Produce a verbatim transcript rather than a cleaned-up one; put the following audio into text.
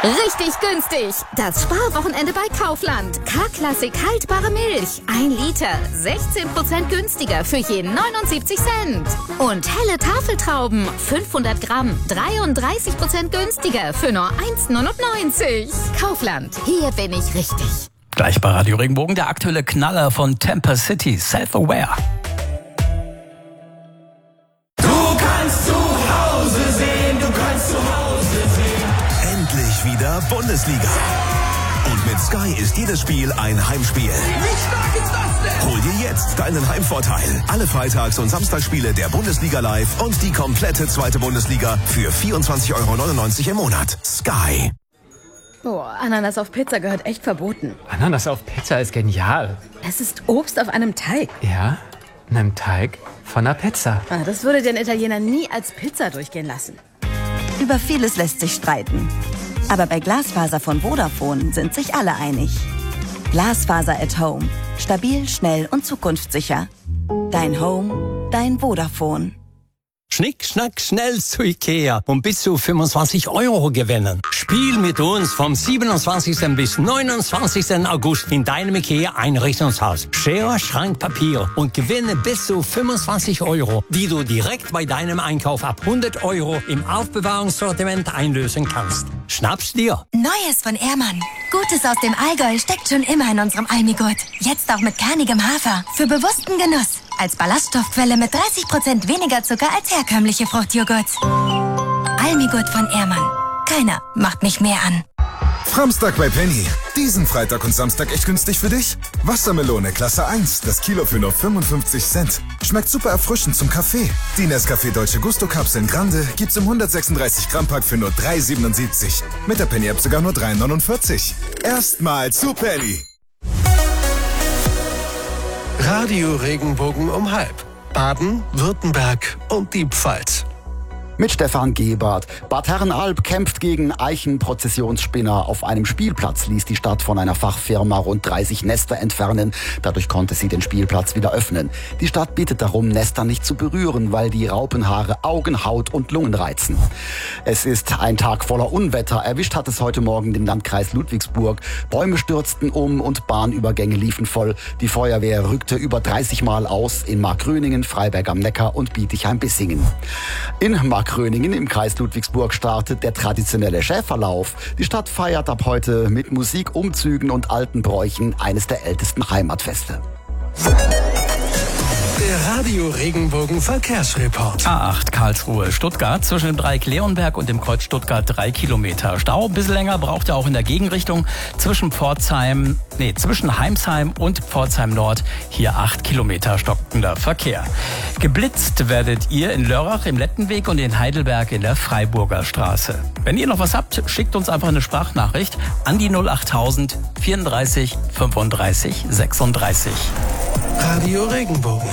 Richtig günstig. Das Sparwochenende bei Kaufland. K-Klassik haltbare Milch. Ein Liter. sechzehn Prozent günstiger für jeden neunundsiebzig Cent. Und helle Tafeltrauben. fünfhundert Gramm. dreiunddreißig Prozent günstiger für nur eins neunundneunzig. Kaufland. Hier bin ich richtig. Gleich bei Radio Regenbogen der aktuelle Knaller von Tampa City. Self-Aware. Wieder Bundesliga. Und mit Sky ist jedes Spiel ein Heimspiel. Wie stark ist das denn? Hol dir jetzt deinen Heimvorteil. Alle Freitags- und Samstagsspiele der Bundesliga live und die komplette zweite Bundesliga für vierundzwanzig Euro neunundneunzig im Monat. Sky. Oh, Ananas auf Pizza gehört echt verboten. Ananas auf Pizza ist genial. Es ist Obst auf einem Teig. Ja, einem Teig von einer Pizza. Ah, das würde den Italiener nie als Pizza durchgehen lassen. Über vieles lässt sich streiten. Aber bei Glasfaser von Vodafone sind sich alle einig. Glasfaser at Home. Stabil, schnell und zukunftssicher. Dein Home, dein Vodafone. Schnick, schnack, schnell zu Ikea und bis zu fünfundzwanzig Euro gewinnen. Spiel mit uns vom siebenundzwanzigsten bis neunundzwanzigsten August in deinem Ikea-Einrichtungshaus. Schere, Schrank, Papier und gewinne bis zu fünfundzwanzig Euro, die du direkt bei deinem Einkauf ab hundert Euro im Aufbewahrungssortiment einlösen kannst. Schnapp's dir. Neues von Ehrmann. Gutes aus dem Allgäu steckt schon immer in unserem Almigurt. Jetzt auch mit kernigem Hafer. Für bewussten Genuss. Als Ballaststoffquelle mit dreißig Prozent weniger Zucker als herkömmliche Fruchtjoghurt. Almigurt von Ehrmann. Keiner macht mich mehr an. Framstag bei Penny. Diesen Freitag und Samstag echt günstig für dich? Wassermelone Klasse eins, das Kilo für nur fünfundfünfzig Cent. Schmeckt super erfrischend zum Kaffee. Die Nescafé Dolce Gusto Kapseln Grande gibt's im hundertsechsunddreißig Gramm Pack für nur drei siebenundsiebzig. Mit der Penny App sogar nur drei neunundvierzig. Erstmal zu Penny. Radio Regenbogen um halb. Baden, Württemberg und die Pfalz. Mit Stefan Gebert. Bad Herrenalb kämpft gegen Eichenprozessionsspinner. Auf einem Spielplatz ließ die Stadt von einer Fachfirma rund dreißig Nester entfernen. Dadurch konnte sie den Spielplatz wieder öffnen. Die Stadt bittet darum, Nester nicht zu berühren, weil die Raupenhaare Augen, Haut und Lungen reizen. Es ist ein Tag voller Unwetter. Erwischt hat es heute Morgen den Landkreis Ludwigsburg. Bäume stürzten um und Bahnübergänge liefen voll. Die Feuerwehr rückte über dreißig Mal aus in Markgröningen, Freiberg am Neckar und Bietigheim-Bissingen. In Mark Gröningen im Kreis Ludwigsburg startet der traditionelle Schäferlauf. Die Stadt feiert ab heute mit Musik, Umzügen und alten Bräuchen eines der ältesten Heimatfeste. Der Radio Regenbogen Verkehrsreport. A acht Karlsruhe, Stuttgart, zwischen dem Dreieck Leonberg und dem Kreuz Stuttgart drei Kilometer. Stau, ein bisschen länger braucht er auch in der Gegenrichtung zwischen Pforzheim, nee, zwischen Heimsheim und Pforzheim Nord. Hier acht Kilometer stockender Verkehr. Geblitzt werdet ihr in Lörrach im Lettenweg und in Heidelberg in der Freiburger Straße. Wenn ihr noch was habt, schickt uns einfach eine Sprachnachricht an die null achttausend vierunddreißig fünfunddreißig sechsunddreißig. Radio Regenbogen.